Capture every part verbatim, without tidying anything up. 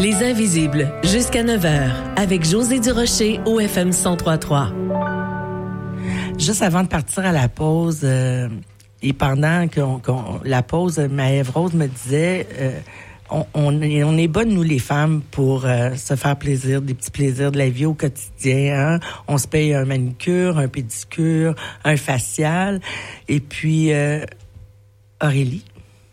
Les Invisibles, jusqu'à neuf heures, avec Josée Durocher au F M cent trois trois. Juste avant de partir à la pause, euh, et pendant qu'on, qu'on la pause, Maëve Rose me disait, euh, on, on, est, on est bonnes, nous les femmes, pour euh, se faire plaisir, des petits plaisirs de la vie au quotidien. Hein? On se paye un manicure, un pédicure, un facial. Et puis, euh, Aurélie,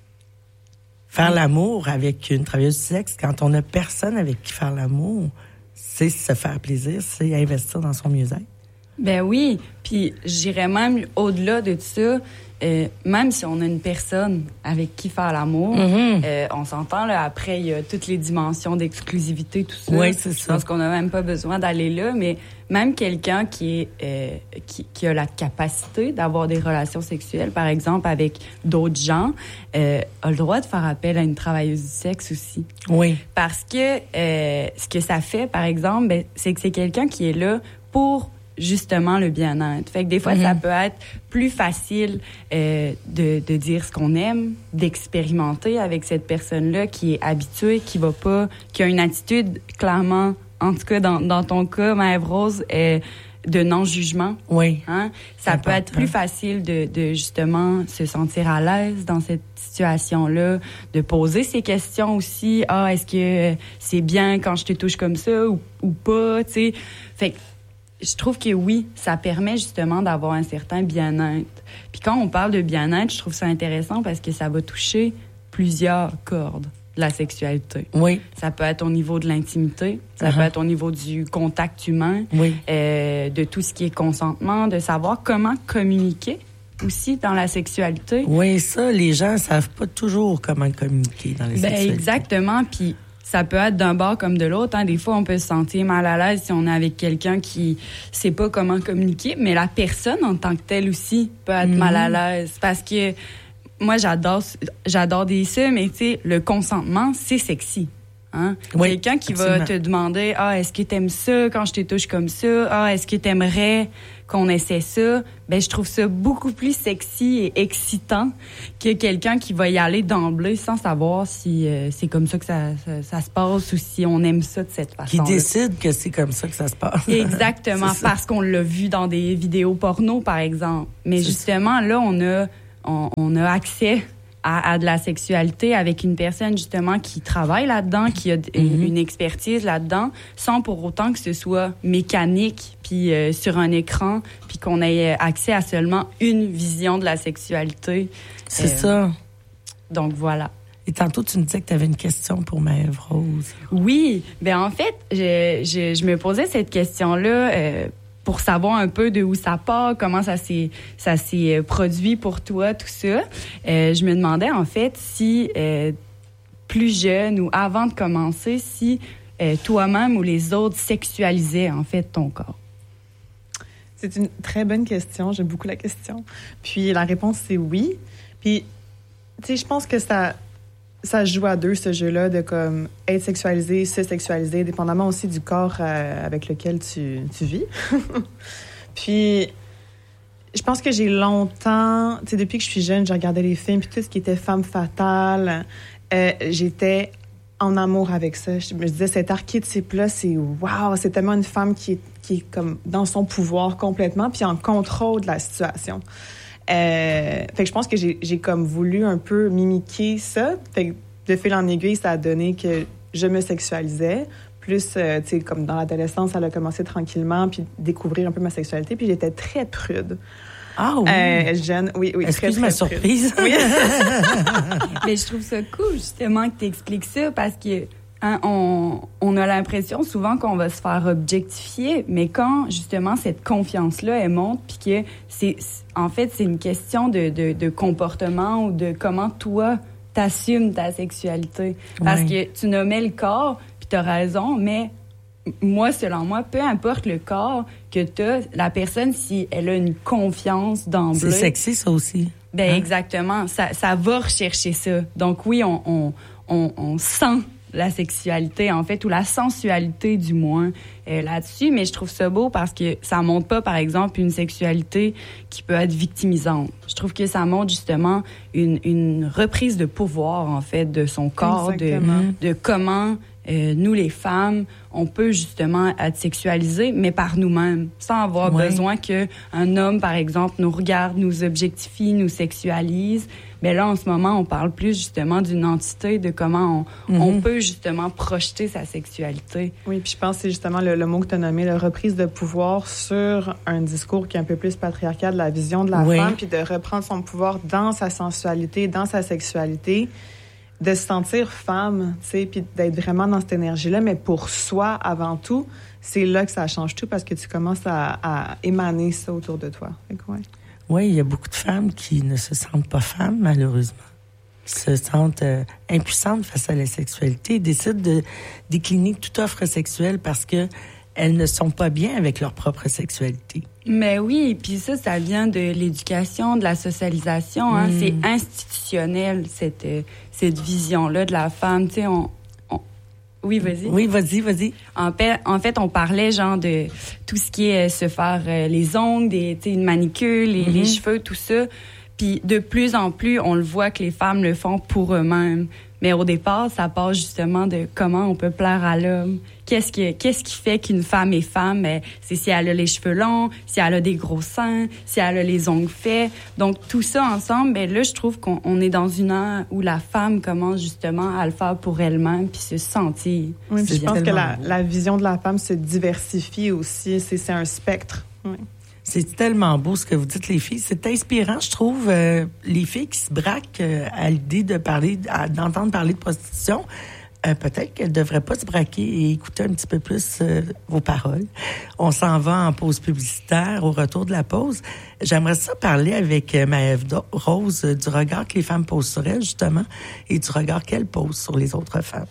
faire l'amour avec une travailleuse du sexe, quand on n'a personne avec qui faire l'amour, c'est se faire plaisir, c'est investir dans son mieux-être. Ben oui, puis j'irais même au-delà de ça. Euh, même si on a une personne avec qui faire l'amour, mm-hmm. euh, on s'entend, là, après, il y a toutes les dimensions d'exclusivité, tout ça. Oui, c'est ça. Je pense qu'on n'a même pas besoin d'aller là, mais même quelqu'un qui est euh, qui, qui a la capacité d'avoir des relations sexuelles, par exemple, avec d'autres gens, euh, a le droit de faire appel à une travailleuse du sexe aussi. Oui. Parce que euh, ce que ça fait, par exemple, ben, c'est que c'est quelqu'un qui est là pour justement le bien-être. Fait que des fois, mm-hmm. ça peut être plus facile euh, de, de dire ce qu'on aime, d'expérimenter avec cette personne-là qui est habituée, qui va pas, qui a une attitude clairement, en tout cas dans, dans ton cas, Maëve Rose, euh, de non-jugement. Oui. Hein? Ça peut être plus facile de, de justement se sentir à l'aise dans cette situation-là, de poser ces questions aussi. Ah, est-ce que c'est bien quand je te touche comme ça ou, ou pas, tu sais? Fait que je trouve que oui, ça permet justement d'avoir un certain bien-être. Puis quand on parle de bien-être, je trouve ça intéressant parce que ça va toucher plusieurs cordes de la sexualité. Oui. Ça peut être au niveau de l'intimité, ça uh-huh. peut être au niveau du contact humain, oui. euh, de tout ce qui est consentement, de savoir comment communiquer aussi dans la sexualité. Oui, ça, les gens savent pas toujours comment communiquer dans la ben, sexualité. Exactement, puis ça peut être d'un bord comme de l'autre. Hein. Des fois, on peut se sentir mal à l'aise si on est avec quelqu'un qui sait pas comment communiquer, mais la personne en tant que telle aussi peut être mm-hmm. mal à l'aise. Parce que moi, j'adore j'adore des ça, mais tu sais, le consentement, c'est sexy. Hein? Oui, quelqu'un qui absolument. va te demander « Ah, est-ce que t'aimes ça quand je te touche comme ça? Ah, est-ce que t'aimerais qu'on essaie ça? » Ben, je trouve ça beaucoup plus sexy et excitant que quelqu'un qui va y aller d'emblée sans savoir si euh, c'est comme ça que ça, ça, ça se passe ou si on aime ça de cette façon. Qui décide que c'est comme ça que ça se passe. Exactement, parce qu'on l'a vu dans des vidéos porno, par exemple. Mais c'est justement, ça. là, on a, on, on a accès À, à de la sexualité avec une personne justement qui travaille là-dedans, qui a d- mm-hmm. une expertise là-dedans, sans pour autant que ce soit mécanique, puis euh, sur un écran, puis qu'on ait accès à seulement une vision de la sexualité. C'est euh, ça. Donc voilà. Et tantôt, tu me disais que tu avais une question pour Maëve Rose. Oui. Ben en fait, je, je, je me posais cette question-là euh, pour savoir un peu de où ça part, comment ça s'est, ça s'est produit pour toi, tout ça. Euh, je me demandais, en fait, si euh, plus jeune ou avant de commencer, si euh, toi-même ou les autres sexualisaient, en fait, ton corps. C'est une très bonne question. J'aime beaucoup la question. Puis la réponse, c'est oui. Puis, tu sais, je pense que ça... ça joue à deux, ce jeu-là, de comme être sexualisé, se sexualiser, dépendamment aussi du corps euh, avec lequel tu, tu vis. Puis, je pense que j'ai longtemps, tu sais, depuis que je suis jeune, je regardais les films, puis tout ce qui était femme fatale, euh, j'étais en amour avec ça. Je me disais, cet archétype-là, c'est wow, c'est tellement une femme qui est, qui est comme dans son pouvoir complètement, puis en contrôle de la situation. Euh, fait que je pense que j'ai, j'ai comme voulu un peu mimiquer ça. Fait que de fil en aiguille, ça a donné que je me sexualisais. Plus, euh, tu sais, comme dans l'adolescence, ça a commencé tranquillement, puis découvrir un peu ma sexualité. Puis j'étais très prude. Ah oui? Euh, jeune, oui, oui. Excuse très, ma très surprise. Oui. Mais je trouve ça cool, justement, que tu expliques ça, parce que Hein, on, on a l'impression souvent qu'on va se faire objectifier, mais quand justement cette confiance-là elle monte, puis que c'est, en fait c'est une question de, de, de comportement ou de comment toi t'assumes ta sexualité, parce ouais. que tu nommais le corps, puis t'as raison, mais moi selon moi, peu importe le corps que t'as, la personne si elle a une confiance d'emblée, c'est sexy ça aussi. Ben hein? exactement, ça, ça va rechercher ça. Donc oui, on, on, on, on sent la sexualité, en fait, ou la sensualité, du moins, euh, là-dessus. Mais je trouve ça beau parce que ça montre pas, par exemple, une sexualité qui peut être victimisante. Je trouve que ça montre, justement, une, une reprise de pouvoir, en fait, de son corps, de, de comment... Euh, nous, les femmes, on peut justement être sexualisées, mais par nous-mêmes, sans avoir ouais. besoin qu'un homme, par exemple, nous regarde, nous objectifie, nous sexualise. Mais là, en ce moment, on parle plus justement d'une entité, de comment on, mm-hmm. on peut justement projeter sa sexualité. Oui, puis je pense que c'est justement le, le mot que tu as nommé, la reprise de pouvoir sur un discours qui est un peu plus patriarcal de la vision de la oui. femme, puis de reprendre son pouvoir dans sa sensualité, dans sa sexualité. De se sentir femme, tu sais, puis d'être vraiment dans cette énergie-là, mais pour soi avant tout, c'est là que ça change tout parce que tu commences à, à émaner ça autour de toi. Fait que, ouais. Oui, il y a beaucoup de femmes qui ne se sentent pas femmes, malheureusement, qui se sentent euh, impuissantes face à la sexualité, décident de décliner toute offre sexuelle parce que elles ne sont pas bien avec leur propre sexualité. Mais oui, puis ça, ça vient de l'éducation, de la socialisation. Hein? Mm. C'est institutionnel, cette, cette vision-là de la femme. Tu sais, on, on... Oui, vas-y. Oui, vas-y, vas-y. En, pa- en fait, on parlait genre de tout ce qui est se faire euh, les ongles, des, tu sais, une manicure, les, mm-hmm. les cheveux, tout ça. Puis de plus en plus, on le voit que les femmes le font pour eux-mêmes. Mais au départ, ça part justement de comment on peut plaire à l'homme. Qu'est-ce qui, qu'est-ce qui fait qu'une femme est femme? Mais c'est si elle a les cheveux longs, si elle a des gros seins, si elle a les ongles faits. Donc, tout ça ensemble, ben là, je trouve qu'on on est dans une ère où la femme commence justement à le faire pour elle-même puis se sentir. Oui, puis je pense que la, la vision de la femme se diversifie aussi. C'est, c'est un spectre. Oui. C'est tellement beau ce que vous dites, les filles. C'est inspirant, je trouve, euh, les filles qui se braquent euh, à l'idée de parler, à, d'entendre parler de prostitution. Euh, peut-être qu'elles ne devraient pas se braquer et écouter un petit peu plus euh, vos paroles. On s'en va en pause publicitaire. Au retour de la pause, j'aimerais ça parler avec euh, Maëve Rose euh, du regard que les femmes posent sur elles, justement, et du regard qu'elles posent sur les autres femmes.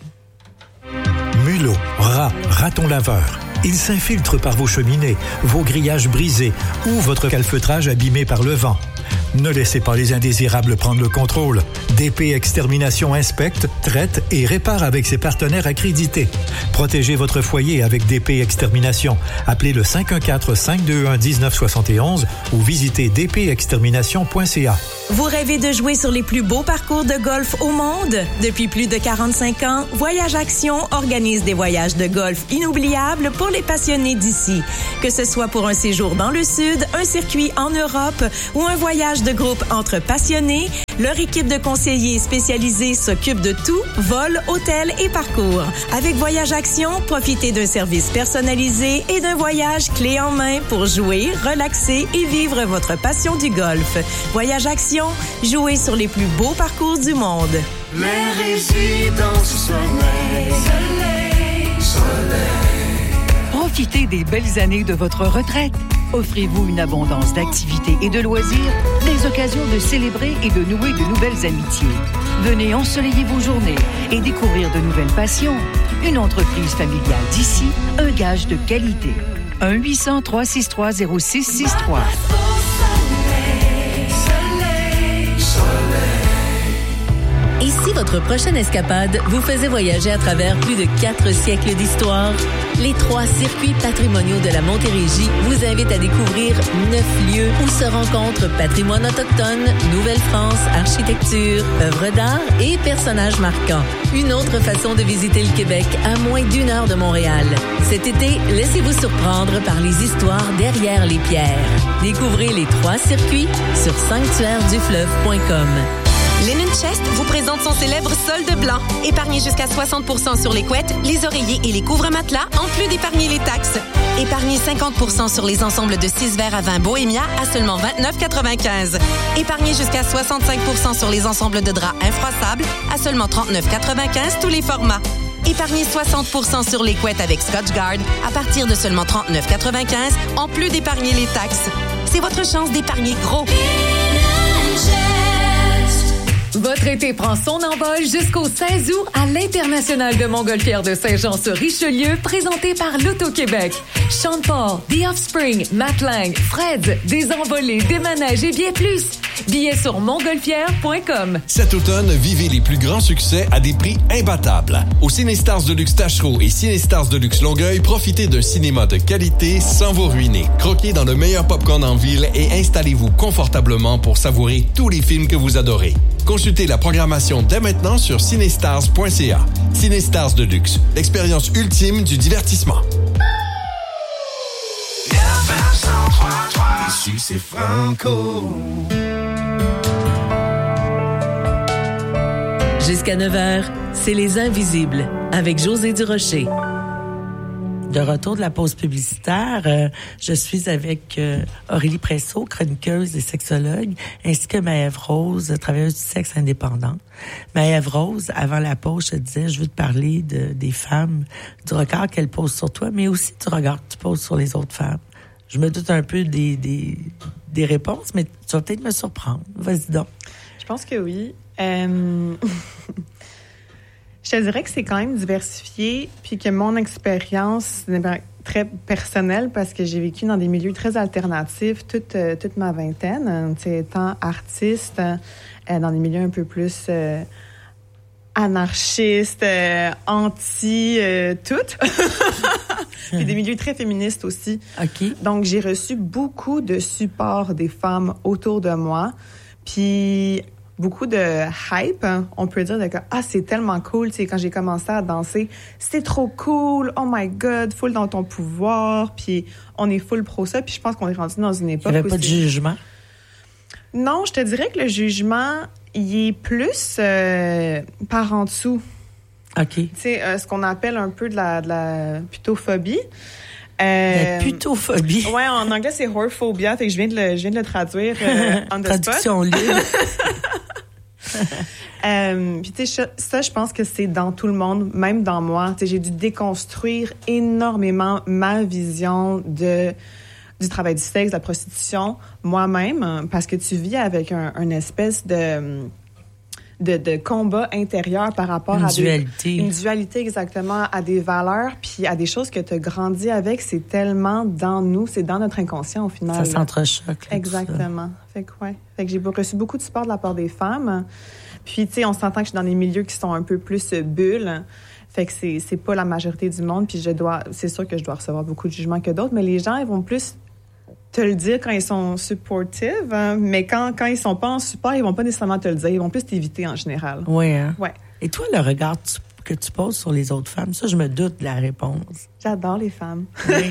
Mulot, rats, raton laveur. Ils s'infiltrent par vos cheminées, vos grillages brisés ou votre calfeutrage abîmé par le vent. Ne laissez pas les indésirables prendre le contrôle. D P Extermination inspecte, traite et répare avec ses partenaires accrédités. Protégez votre foyer avec D P Extermination. Appelez le cinq un quatre, cinq deux un, un neuf sept un ou visitez d p extermination point c a. Vous rêvez de jouer sur les plus beaux parcours de golf au monde? Depuis plus de quarante-cinq ans, Voyage Action organise des voyages de golf inoubliables pour les passionnés d'ici. Que ce soit pour un séjour dans le Sud, un circuit en Europe ou un voyage de groupe entre passionnés, leur équipe de conseillers spécialisés s'occupe de tout, vol, hôtel et parcours. Avec Voyage Action, profitez d'un service personnalisé et d'un voyage clé en main pour jouer, relaxer et vivre votre passion du golf. Voyage Action, jouez sur les plus beaux parcours du monde. Les résidences soleil, soleil, soleil. Profitez des belles années de votre retraite. Offrez-vous une abondance d'activités et de loisirs, des occasions de célébrer et de nouer de nouvelles amitiés. Venez ensoleiller vos journées et découvrir de nouvelles passions. Une entreprise familiale d'ici, un gage de qualité. un huit cents, trois six trois, zéro six six trois. Et si votre prochaine escapade vous faisait voyager à travers plus de quatre siècles d'histoire? Les trois circuits patrimoniaux de la Montérégie vous invitent à découvrir neuf lieux où se rencontrent patrimoine autochtone, Nouvelle-France, architecture, œuvres d'art et personnages marquants. Une autre façon de visiter le Québec à moins d'une heure de Montréal. Cet été, laissez-vous surprendre par les histoires derrière les pierres. Découvrez les trois circuits sur sanctuaire du fleuve point com. Linen Chest vous présente son célèbre solde blanc. Épargnez jusqu'à soixante pour cent sur les couettes, les oreillers et les couvre-matelas, en plus d'épargner les taxes. Épargnez cinquante pour cent sur les ensembles de six verres à vin Bohémia à seulement vingt-neuf quatre-vingt-quinze. Épargnez jusqu'à soixante-cinq pour cent sur les ensembles de draps infroissables à seulement trente-neuf quatre-vingt-quinze tous les formats. Épargnez soixante pour cent sur les couettes avec Scotchgard à partir de seulement trente-neuf quatre-vingt-quinze, en plus d'épargner les taxes. C'est votre chance d'épargner gros. Votre été prend son envol jusqu'au seize août à l'International de Montgolfière de Saint-Jean-sur-Richelieu, présenté par l'Auto-Québec. Sean Paul, The Offspring, Matt Lang, Fred, des envolées, des manèges et bien plus. Billets sur montgolfière point com. Cet automne, vivez les plus grands succès à des prix imbattables. Au Ciné-Stars de Luxe Tachereau et Ciné-Stars de Luxe Longueuil, profitez d'un cinéma de qualité sans vous ruiner. Croquez dans le meilleur popcorn en ville et installez-vous confortablement pour savourer tous les films que vous adorez. Consultez la programmation dès maintenant sur cinestars point c a. Ciné-Stars de Luxe, l'expérience ultime du divertissement. Ici, c'est Franco. Jusqu'à neuf heures, c'est Les Invisibles avec José Durocher. De retour de la pause publicitaire, euh, je suis avec euh, Aurélie Presso, chroniqueuse et sexologue, ainsi que Maëve Rose, travailleuse du sexe indépendante. Maëve Rose, avant la pause, je te disais, je veux te parler de, des femmes, du regard qu'elles posent sur toi, mais aussi du regard que tu poses sur les autres femmes. Je me doute un peu des, des, des réponses, mais tu vas peut-être me surprendre. Vas-y donc. Je pense que oui. Euh... Je te dirais que c'est quand même diversifié, puis que mon expérience est très personnelle parce que j'ai vécu dans des milieux très alternatifs toute, euh, toute ma vingtaine, étant artiste, euh, dans des milieux un peu plus euh, anarchistes, euh, anti, euh, tout. Puis des milieux très féministes aussi. OK. Donc, j'ai reçu beaucoup de support des femmes autour de moi, puis beaucoup de hype, hein, on peut dire de que ah c'est tellement cool, tu sais quand j'ai commencé à danser, c'est trop cool, oh my god, full dans ton pouvoir, puis on est full pro ça, puis je pense qu'on est rendu dans une époque il n'y avait où pas de jugement. Non, je te dirais que le jugement il est plus euh, par en dessous. OK. Tu sais euh, ce qu'on appelle un peu de la de la putophobie. Euh, La putophobie. Ouais, en anglais c'est whorephobia, fait que je viens de le je viens de le traduire euh, on the spot. Traduction libre. euh, puis tu sais ça je pense que c'est dans tout le monde, même dans moi. Tu sais j'ai dû déconstruire énormément ma vision de du travail du sexe, de la prostitution moi-même parce que tu vis avec un, un espèce de De, de combat intérieur par rapport une à dualité. Des, une dualité exactement à des valeurs puis à des choses que tu as grandi avec. C'est tellement dans nous, c'est dans notre inconscient au final. Ça s'entrechoque. Là, exactement. Fait que ouais. Fait que j'ai reçu beaucoup de support de la part des femmes. Puis tu sais, on s'entend que je suis dans des milieux qui sont un peu plus bulles. Fait que c'est c'est pas la majorité du monde. Puis je dois, c'est sûr que je dois recevoir beaucoup de jugements que d'autres, mais les gens ils vont plus te le dire quand ils sont supportive, hein, mais quand, quand ils sont pas en support, ils vont pas nécessairement te le dire. Ils vont plus t'éviter en général. Oui, hein? Ouais. Et toi, le regard tu, que tu poses sur les autres femmes, ça, je me doute de la réponse. J'adore les femmes. Oui.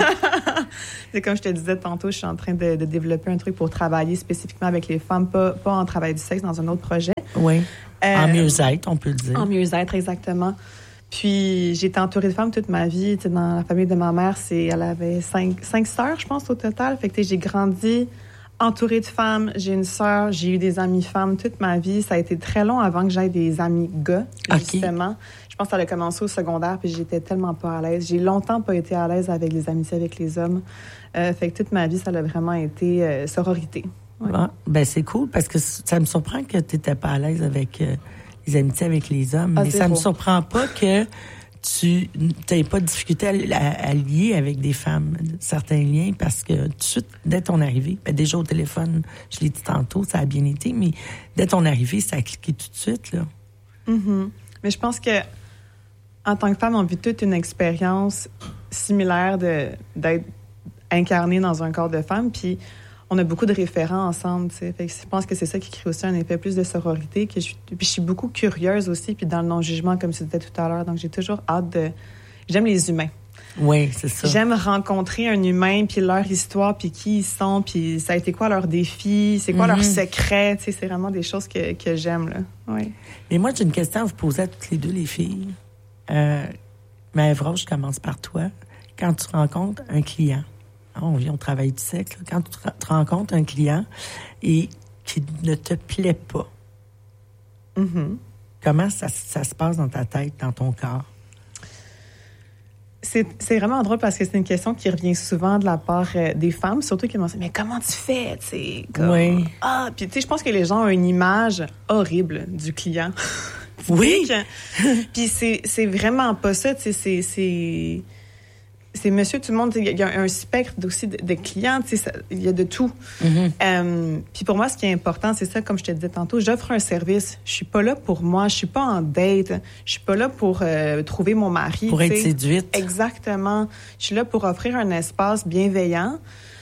C'est comme je te disais tantôt, je suis en train de, de développer un truc pour travailler spécifiquement avec les femmes, pas, pas en travail du sexe, dans un autre projet. Oui. Euh, en mieux-être, on peut le dire. En mieux-être, exactement. Puis, j'ai été entourée de femmes toute ma vie. Tu sais, dans la famille de ma mère, c'est, elle avait cinq, cinq sœurs, je pense, au total. Fait que, tu sais, j'ai grandi entourée de femmes. J'ai une sœur, j'ai eu des amis femmes toute ma vie. Ça a été très long avant que j'aie des amis gars, justement. Okay. Je pense que ça a commencé au secondaire, puis j'étais tellement pas à l'aise. J'ai longtemps pas été à l'aise avec les amitiés avec les hommes. Euh, fait que toute ma vie, ça a vraiment été euh, sororité. Ouais. Ah, ben c'est cool, parce que ça me surprend que tu n'étais pas à l'aise avec... Euh... les amitiés avec les hommes, ah, mais ça me surprend pas que tu n'aies pas de difficulté à, à, à lier avec des femmes certains liens, parce que tout de suite, dès ton arrivée, ben déjà au téléphone, je l'ai dit tantôt, ça a bien été, mais dès ton arrivée, ça a cliqué tout de suite, là. Mm-hmm. Mais je pense que en tant que femme, on vit toute une expérience similaire de, d'être incarnée dans un corps de femme, puis on a beaucoup de référents ensemble, tu sais. Fait que je pense que c'est ça qui crée aussi un effet plus de sororité. Que je, puis je suis beaucoup curieuse aussi, puis dans le non-jugement, comme tu disais tout à l'heure. Donc, j'ai toujours hâte de... J'aime les humains. Oui, c'est ça. J'aime rencontrer un humain, puis leur histoire, puis qui ils sont, puis ça a été quoi leur défi, c'est quoi mm-hmm. leur secret. Tu sais, c'est vraiment des choses que, que j'aime, là. Oui. Mais moi, j'ai une question à vous poser à toutes les deux, les filles. Euh, Maëve Rose, je commence par toi. Quand tu rencontres un client, on vient au travail du sexe, là, quand tu te rencontres un client et qui ne te plaît pas, mm-hmm. comment ça, ça se passe dans ta tête, dans ton corps? C'est, c'est vraiment drôle parce que c'est une question qui revient souvent de la part euh, des femmes, surtout qui m'ont dit « Mais comment tu fais? » Tu sais, comme... Oui. Ah, puis tu sais, je pense que les gens ont une image horrible du client. Oui. Puis c'est, c'est vraiment pas ça, tu sais, c'est... c'est... C'est monsieur tout le monde, il y a un spectre aussi de, de clients, il y a de tout. Mm-hmm. Euh, puis pour moi, ce qui est important, c'est ça, comme je te disais tantôt, j'offre un service. Je suis pas là pour moi, je suis pas en date, je suis pas là pour euh, trouver mon mari. Pour être séduite. Exactement. Je suis là pour offrir un espace bienveillant.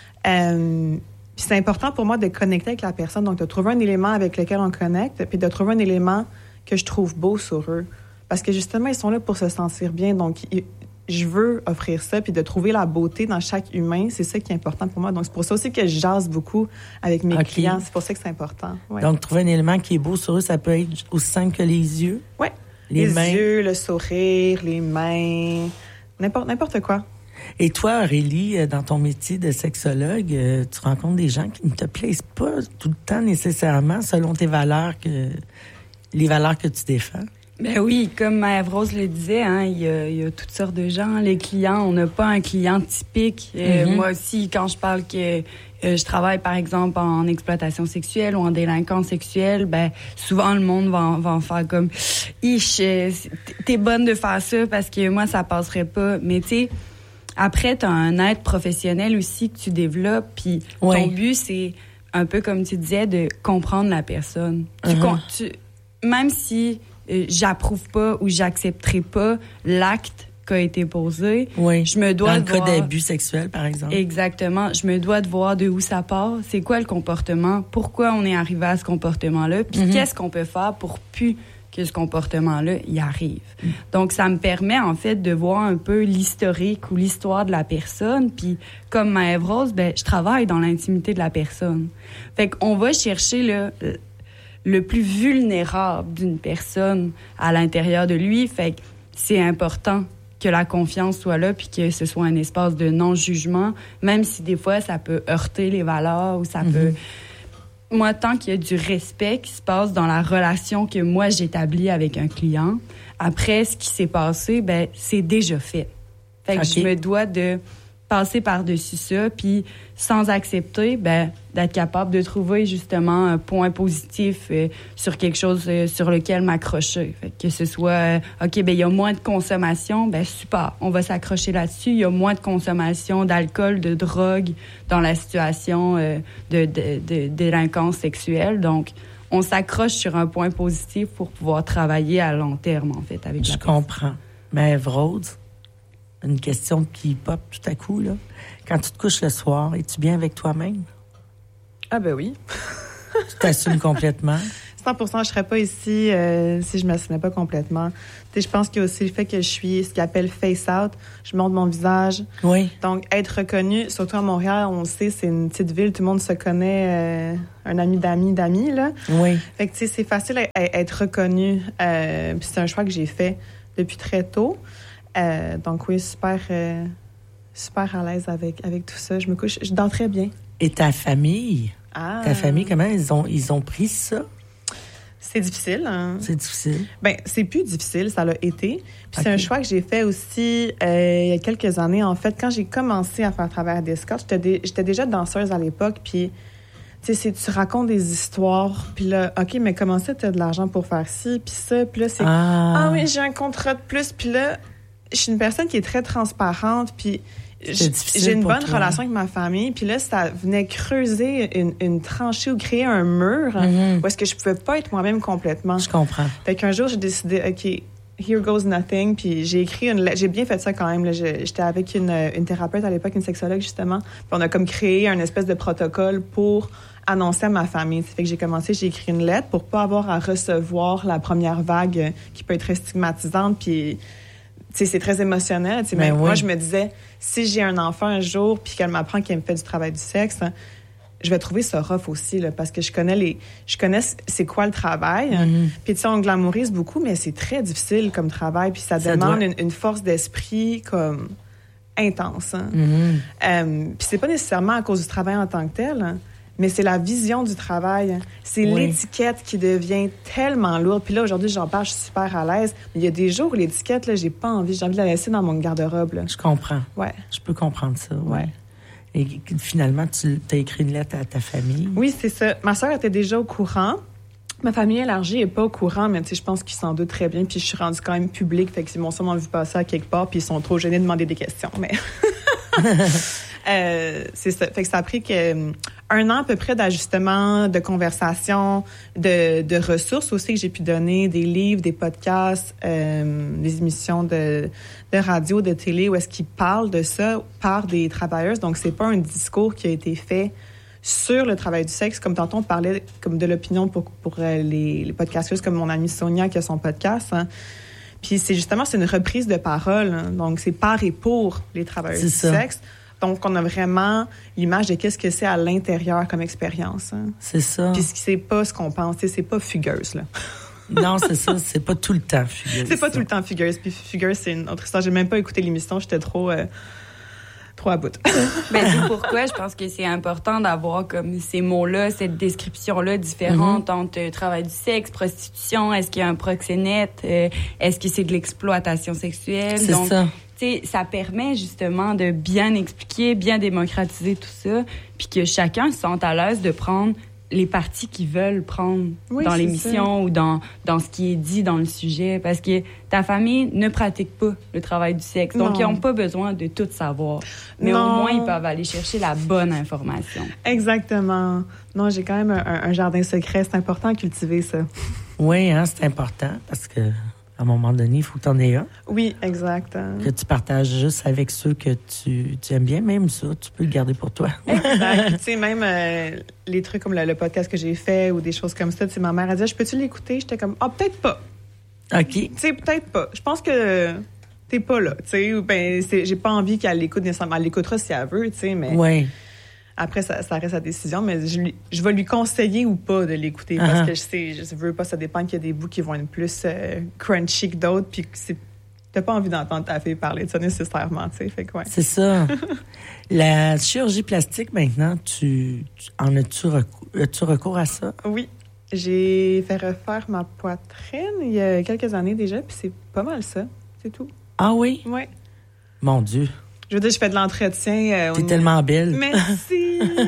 Euh, puis c'est important pour moi de connecter avec la personne, donc de trouver un élément avec lequel on connecte, puis de trouver un élément que je trouve beau sur eux. Parce que justement, ils sont là pour se sentir bien, donc... Ils, je veux offrir ça, puis de trouver la beauté dans chaque humain, c'est ça qui est important pour moi. Donc, c'est pour ça aussi que je jase beaucoup avec mes okay. clients. C'est pour ça que c'est important. Ouais. Donc, trouver un élément qui est beau sur eux, ça peut être aussi simple que les yeux? Oui. Les, les mains. yeux, le sourire, les mains, n'importe, n'importe quoi. Et toi, Aurélie, dans ton métier de sexologue, tu rencontres des gens qui ne te plaisent pas tout le temps nécessairement selon tes valeurs, que les valeurs que tu défends? Ben oui, comme Ève-Rose le disait, hein, il y a, il y a toutes sortes de gens. Les clients, on n'a pas un client typique. Euh, mm-hmm. Moi aussi, quand je parle que euh, je travaille, par exemple, en exploitation sexuelle ou en délinquance sexuelle, ben souvent, le monde va, va en faire comme « Ich, t'es bonne de faire ça parce que moi, ça passerait pas. » Mais tu sais, après, t'as un être professionnel aussi que tu développes, puis ouais. ton but, c'est un peu comme tu disais, de comprendre la personne. Mm-hmm. Tu, con, tu, même si... Euh, j'approuve pas ou j'accepterai pas l'acte qui a été posé. Oui. Je me dois Dans le de cas voir... d'abus sexuels, par exemple. Exactement. Je me dois de voir de où ça part, c'est quoi le comportement, pourquoi on est arrivé à ce comportement-là, puis mm-hmm. qu'est-ce qu'on peut faire pour plus que ce comportement-là y arrive. Mm. Donc, ça me permet, en fait, de voir un peu l'historique ou l'histoire de la personne. Puis, comme ma Ève-Rose, ben, je travaille dans l'intimité de la personne. Fait qu'on va chercher, là... le plus vulnérable d'une personne à l'intérieur de lui. Fait que c'est important que la confiance soit là puis que ce soit un espace de non-jugement, même si des fois, ça peut heurter les valeurs ou ça mm-hmm. peut... Moi, tant qu'il y a du respect qui se passe dans la relation que moi, j'établis avec un client, après, ce qui s'est passé, ben c'est déjà fait. Fait que okay. je me dois de passer par-dessus ça, puis sans accepter, ben d'être capable de trouver justement un point positif euh, sur quelque chose euh, sur lequel m'accrocher. Fait que ce soit, euh, OK, ben il y a moins de consommation, ben super, on va s'accrocher là-dessus. Il y a moins de consommation d'alcool, de drogue dans la situation euh, de, de, de délinquance sexuelle. Donc, on s'accroche sur un point positif pour pouvoir travailler à long terme, en fait, avec Je la personne. Je comprends. Mais Ève-Rose, une question qui pop tout à coup, là. Quand tu te couches le soir, es-tu bien avec toi-même? Ah ben oui. Tu t'assumes complètement? cent pour cent, je serais pas ici euh, si je m'assumais pas complètement. Tu sais, je pense qu'il y a aussi le fait que je suis ce qu'ils appelle face out. Je montre mon visage. Oui. Donc, être reconnue, surtout à Montréal, on le sait, c'est une petite ville, tout le monde se connaît, euh, un ami d'amis d'amis, là. Oui. Fait que, tu sais, c'est facile à, à être reconnu. Euh, puis c'est un choix que j'ai fait depuis très tôt. Euh, donc oui, super, euh, super à l'aise avec, avec tout ça. Je me couche, je dors très bien. Et ta famille? Ah. Ta famille, comment ils ont, ils ont pris ça? C'est difficile. Hein? C'est difficile. Ben, c'est plus difficile, ça l'a été. Puis okay. c'est un choix que j'ai fait aussi euh, il y a quelques années. En fait, quand j'ai commencé à faire travail à d'escorte, j'étais, dé- j'étais déjà danseuse à l'époque, puis tu sais, tu racontes des histoires, puis là, OK, mais comment ça, tu as de l'argent pour faire ci, puis ça, puis là, c'est ah. ah oui, j'ai un contrat de plus, puis là, je suis une personne qui est très transparente, puis j'ai une bonne toi. relation avec ma famille, puis là, ça venait creuser une, une tranchée ou créer un mur mm-hmm. où est-ce que je pouvais pas être moi-même complètement. Je comprends. Fait qu'un jour, j'ai décidé, OK, here goes nothing, puis j'ai écrit une lettre. J'ai bien fait ça quand même. Là. J'étais avec une, une thérapeute à l'époque, une sexologue justement, puis on a comme créé un espèce de protocole pour annoncer à ma famille. Ça fait que j'ai commencé, j'ai écrit une lettre pour pas avoir à recevoir la première vague qui peut être très stigmatisante, puis tu sais, c'est très émotionnel. Tu sais, mais oui. Moi, je me disais, si j'ai un enfant un jour puis qu'elle m'apprend qu'elle me fait du travail du sexe, je vais trouver ça rough aussi, là, parce que je connais les, je connais c'est quoi le travail. Mm-hmm. Puis tu sais, on glamourise beaucoup, mais c'est très difficile comme travail. Puis ça, ça demande doit... une, une force d'esprit comme intense. Hein. Mm-hmm. Euh, puis c'est pas nécessairement à cause du travail en tant que tel, hein, mais c'est la vision du travail. C'est oui. l'étiquette qui devient tellement lourde. Puis là, aujourd'hui, j'en parle, je suis super à l'aise. Mais il y a des jours où l'étiquette, là, j'ai pas envie. J'ai envie de la laisser dans mon garde-robe. Là. Je comprends. Ouais. Je peux comprendre ça, ouais. ouais. Et finalement, tu as écrit une lettre à ta famille. Oui, c'est ça. Ma sœur était déjà au courant. Ma famille élargie n'est pas au courant, mais tu sais, je pense qu'ils s'en doutent très bien. Puis je suis rendue quand même publique, fait qu'ils m'ont sûrement vu passer à quelque part, puis ils sont trop gênés de demander des questions. Mais euh, c'est ça. Fait que ça a pris que, un an à peu près d'ajustement, de conversation, de, de ressources aussi que j'ai pu donner, des livres, des podcasts, euh, des émissions de, de radio, de télé, où est-ce qu'ils parlent de ça par des travailleuses. Donc c'est pas un discours qui a été fait sur le travail du sexe, comme tantôt on parlait comme de l'opinion pour, pour euh, les, les podcasteuses comme mon amie Sonia qui a son podcast. Hein. Puis c'est justement, c'est une reprise de parole. Hein. Donc c'est par et pour les travailleurs du ça. sexe. Donc on a vraiment l'image de qu'est-ce que c'est à l'intérieur comme expérience. Hein. C'est ça. Puis c'est pas ce qu'on pense, c'est pas fugueuse, là. Non, c'est ça, c'est pas tout le temps fugueuse. C'est pas ça. tout le temps fugueuse. Puis fugueuse, c'est une autre histoire. J'ai même pas écouté l'émission, j'étais trop... Euh, Trop à bout. Ben, c'est pourquoi je pense que c'est important d'avoir comme ces mots-là, cette description-là différente mm-hmm. entre travail du sexe, prostitution, est-ce qu'il y a un proxénète, euh, est-ce que c'est de l'exploitation sexuelle. C'est Donc, ça. Tu sais, ça permet justement de bien expliquer, bien démocratiser tout ça, puis que chacun se sente à l'aise de prendre les parties qu'ils veulent prendre oui, dans c'est l'émission ça. ou dans, dans ce qui est dit dans le sujet. Parce que ta famille ne pratique pas le travail du sexe. Donc, non. ils n'ont pas besoin de tout savoir. Mais non. au moins, ils peuvent aller chercher la bonne information. Exactement. Non, j'ai quand même un, un jardin secret. C'est important de cultiver ça. Oui, hein, c'est important parce que à un moment donné, il faut que tu en aies un. Oui, exact. Hein. Que tu partages juste avec ceux que tu, tu aimes bien. Même ça, tu peux le garder pour toi. Exact. Tu sais, même euh, les trucs comme le, le podcast que j'ai fait ou des choses comme ça, tu sais, ma mère a dit, je peux-tu l'écouter? J'étais comme, ah, oh, peut-être pas. OK. Tu sais, peut-être pas. Je pense que t'es pas là, tu sais. Ben, c'est, j'ai pas envie qu'elle l'écoute nécessairement. Elle l'écoutera si elle veut, tu sais, mais... Oui. Après, ça, ça reste sa décision, mais je, lui, je vais lui conseiller ou pas de l'écouter parce uh-huh. que je sais, je veux pas, ça dépend qu'il y a des bouts qui vont être plus euh, crunchy que d'autres, puis que c'est, t'as pas envie d'entendre ta fille parler de ça nécessairement, tu sais, fait que ouais. C'est ça. La chirurgie plastique, maintenant, tu, tu en as-tu recours, as-tu recours à ça? Oui. J'ai fait refaire ma poitrine il y a quelques années déjà, puis c'est pas mal ça, c'est tout. Ah oui? Oui. Mon Dieu. Je veux dire, je fais de l'entretien. Euh, T'es au... tellement belle. Merci! Tu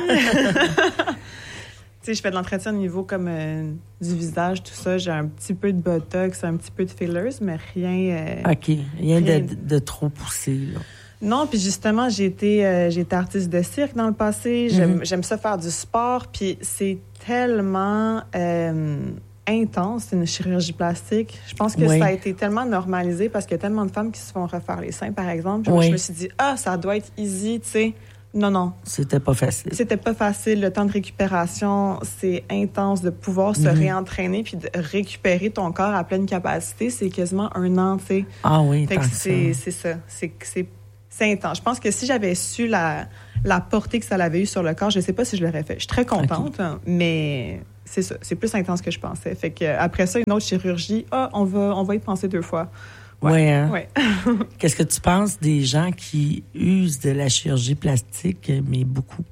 sais, je fais de l'entretien au niveau comme euh, du visage, tout ça. J'ai un petit peu de botox, un petit peu de fillers, mais rien... Euh, OK. Rien, rien de, de trop poussé, là. Non, puis justement, j'ai été, euh, j'ai été artiste de cirque dans le passé. J'aime, mm-hmm. j'aime ça faire du sport, puis c'est tellement... Euh, intense, une chirurgie plastique. Je pense que oui. ça a été tellement normalisé parce qu'il y a tellement de femmes qui se font refaire les seins, par exemple. Oui. Moi, je me suis dit, ah, ça doit être easy, tu sais. Non, non. C'était pas facile. C'était pas facile. Le temps de récupération, c'est intense de pouvoir se mm-hmm. réentraîner puis de récupérer ton corps à pleine capacité. C'est quasiment un an, tu sais. Ah oui, fait que c'est, c'est ça. C'est, c'est, c'est intense. Je pense que si j'avais su la, la portée que ça avait eu sur le corps, je sais pas si je l'aurais fait. Je suis très contente, okay. mais... C'est ça, c'est plus intense que je pensais. Fait que après ça, une autre chirurgie, ah, on va, on va y penser deux fois. Ouais. ouais, hein? Ouais. Qu'est-ce que tu penses des gens qui usent de la chirurgie plastique, mais beaucoup?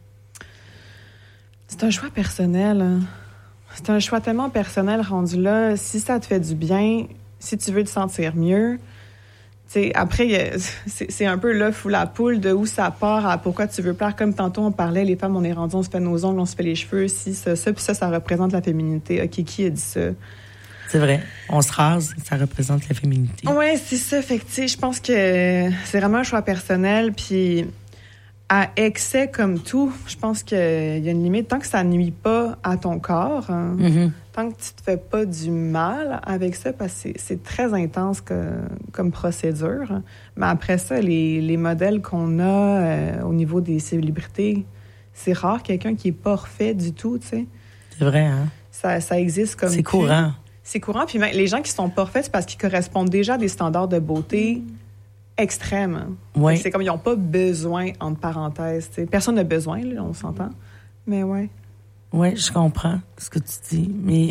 C'est un choix personnel. Hein. C'est un choix tellement personnel rendu là. Si ça te fait du bien, si tu veux te sentir mieux, t'sais, après, y a, c'est, c'est un peu l'œuf ou la poule de où ça part à pourquoi tu veux plaire. Comme tantôt, on parlait, les femmes, on est rendu, on se fait nos ongles, on se fait les cheveux, si, ça, ça, puis ça, ça représente la féminité. OK, qui a dit ça? C'est vrai. On se rase, ça représente la féminité. Oui, c'est ça. Fait que, tu sais, je pense que c'est vraiment un choix personnel, puis à excès comme tout, je pense qu'il y a une limite. Tant que ça nuit pas à ton corps, hein, mm-hmm. tant que tu te fais pas du mal avec ça, parce que c'est, c'est très intense que, comme procédure. Mais après ça, les, les modèles qu'on a euh, au niveau des célébrités, c'est rare quelqu'un qui est pas refait du tout, tu sais. C'est vrai, hein? Ça, ça existe comme... C'est courant. C'est courant. Puis même, les gens qui sont pas refaits, c'est parce qu'ils correspondent déjà à des standards de beauté extrêmes. Oui. C'est comme ils n'ont pas besoin, entre parenthèses. T'sais. Personne n'a besoin, là, on s'entend. Mais ouais. Oui, je comprends ce que tu dis. Mais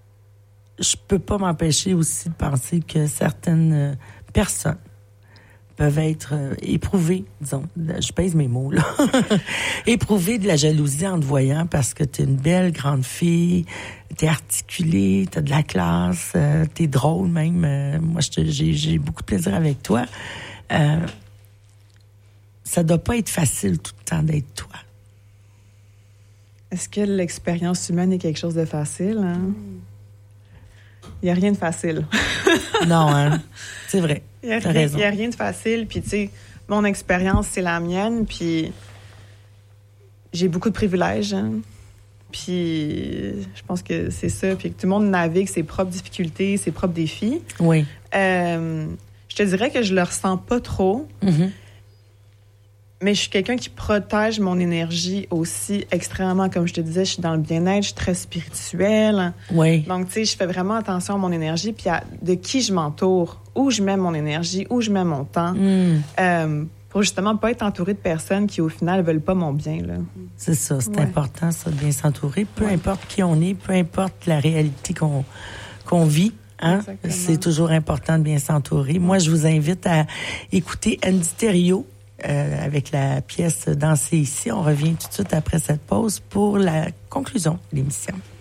je peux pas m'empêcher aussi de penser que certaines personnes peuvent être euh, éprouvés, disons. Je pèse mes mots, là. Éprouvés de la jalousie en te voyant parce que t'es une belle grande fille, t'es articulée, t'as de la classe, euh, t'es drôle même. Euh, moi, je te, j'ai, j'ai beaucoup de plaisir avec toi. Euh, ça doit pas être facile tout le temps d'être toi. Est-ce que l'expérience humaine est quelque chose de facile? Hein? Il n'y a rien de facile. Non, hein? C'est vrai. Il n'y a, a rien de facile. Puis, tu sais, mon expérience, c'est la mienne. Puis, j'ai beaucoup de privilèges. Hein? Puis, je pense que c'est ça. Puis, que tout le monde navigue ses propres difficultés, ses propres défis. Oui. Euh, je te dirais que je le ressens pas trop. Mm-hmm. Mais je suis quelqu'un qui protège mon énergie aussi extrêmement. Comme je te disais, je suis dans le bien-être, je suis très spirituelle. Oui. Donc, tu sais, je fais vraiment attention à mon énergie puis à de qui je m'entoure, où je mets mon énergie, où je mets mon temps, mm. euh, pour justement pas être entourée de personnes qui, au final, veulent pas mon bien, là. C'est ça, c'est ouais. important, ça, de bien s'entourer. Peu ouais. importe qui on est, peu importe la réalité qu'on, qu'on vit. Hein? C'est toujours important de bien s'entourer. Moi, je vous invite à écouter Andy Thériault, Euh, avec la pièce Danser ici. On revient tout de suite après cette pause pour la conclusion de l'émission.